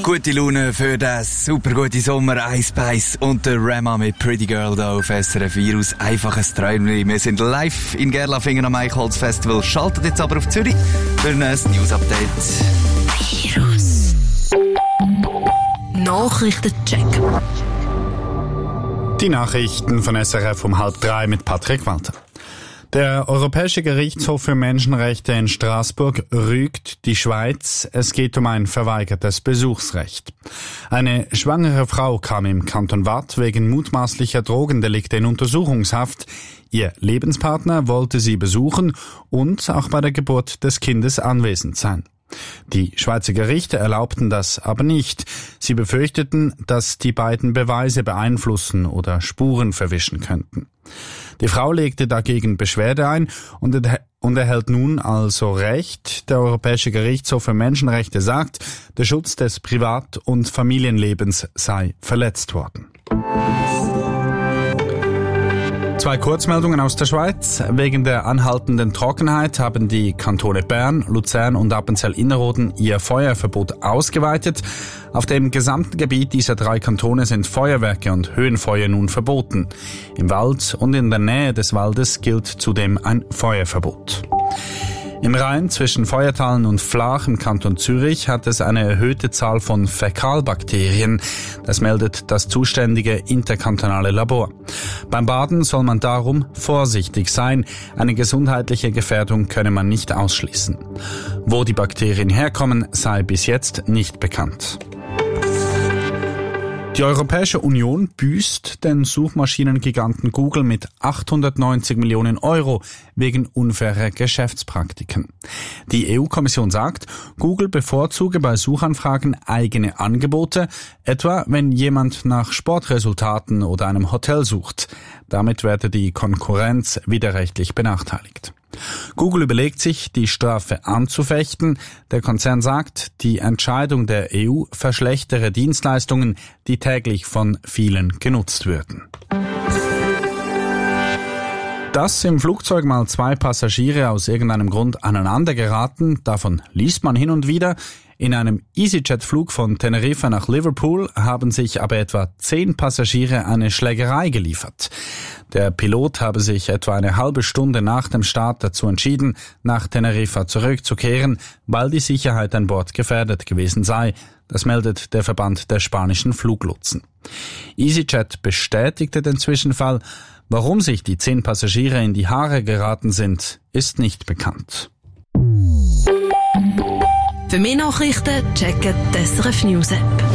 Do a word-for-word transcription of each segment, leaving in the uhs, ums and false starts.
Gute Laune für den super guten Sommer, Ice Spice und der Rema mit Pretty Girl hier auf S R F Virus. Einfach ein Träumchen. Wir sind live in Gerlafingen am Eichholz Festival. Schaltet jetzt aber auf Zürich für ein News-Update. Virus. Nachrichtencheck. Die Nachrichten von S R F um halb drei mit Patrick Walter. Der Europäische Gerichtshof für Menschenrechte in Straßburg rügt die Schweiz. Es geht um ein verweigertes Besuchsrecht. Eine schwangere Frau kam im Kanton Waadt wegen mutmaßlicher Drogendelikte in Untersuchungshaft. Ihr Lebenspartner wollte sie besuchen und auch bei der Geburt des Kindes anwesend sein. Die Schweizer Gerichte erlaubten das aber nicht. Sie befürchteten, dass die beiden Beweise beeinflussen oder Spuren verwischen könnten. Die Frau legte dagegen Beschwerde ein und, erh- und erhält nun also Recht. Der Europäische Gerichtshof für Menschenrechte sagt, der Schutz des Privat- und Familienlebens sei verletzt worden. Zwei Kurzmeldungen aus der Schweiz. Wegen der anhaltenden Trockenheit haben die Kantone Bern, Luzern und Appenzell-Innerrhoden ihr Feuerverbot ausgeweitet. Auf dem gesamten Gebiet dieser drei Kantone sind Feuerwerke und Höhenfeuer nun verboten. Im Wald und in der Nähe des Waldes gilt zudem ein Feuerverbot. Im Rhein zwischen Feuertalen und Flach im Kanton Zürich hat es eine erhöhte Zahl von Fäkalbakterien. Das meldet das zuständige interkantonale Labor. Beim Baden soll man darum vorsichtig sein. Eine gesundheitliche Gefährdung könne man nicht ausschließen. Wo die Bakterien herkommen, sei bis jetzt nicht bekannt. Die Europäische Union büßt den Suchmaschinengiganten Google mit achthundertneunzig Millionen Euro wegen unfairer Geschäftspraktiken. Die E U-Kommission sagt, Google bevorzuge bei Suchanfragen eigene Angebote, etwa wenn jemand nach Sportresultaten oder einem Hotel sucht. Damit werde die Konkurrenz widerrechtlich benachteiligt. Google überlegt sich, die Strafe anzufechten. Der Konzern sagt, die Entscheidung der E U verschlechtere Dienstleistungen, die täglich von vielen genutzt würden. Dass im Flugzeug mal zwei Passagiere aus irgendeinem Grund aneinander geraten, davon liest man hin und wieder. In einem EasyJet-Flug von Teneriffa nach Liverpool haben sich aber etwa zehn Passagiere eine Schlägerei geliefert. Der Pilot habe sich etwa eine halbe Stunde nach dem Start dazu entschieden, nach Teneriffa zurückzukehren, weil die Sicherheit an Bord gefährdet gewesen sei. Das meldet der Verband der spanischen Fluglotsen. EasyJet bestätigte den Zwischenfall. Warum sich die zehn Passagiere in die Haare geraten sind, ist nicht bekannt. Für mehr Nachrichten checken die S R F News App.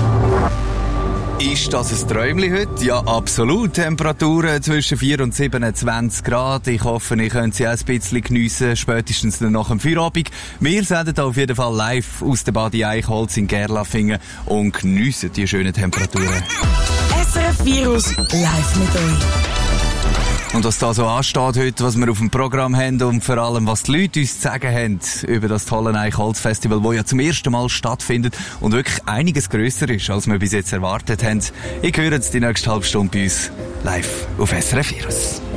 Ist das ein Träumchen heute? Ja, absolut. Temperaturen zwischen vier und siebenundzwanzig Grad. Ich hoffe, ihr könnt sie auch ein bisschen geniessen, spätestens nach dem Feierabend. Wir senden auf jeden Fall live aus der Badi Eichholz in Gerlafingen und geniessen die schönen Temperaturen. S R F Virus live mit euch. Und was da so ansteht heute, was wir auf dem Programm haben und vor allem, was die Leute uns zu sagen haben über das tolle Eichholz-Festival, das ja zum ersten Mal stattfindet und wirklich einiges grösser ist, als wir bis jetzt erwartet haben. Ich höre jetzt die nächste halbe Stunde bei uns live auf S R F Virus.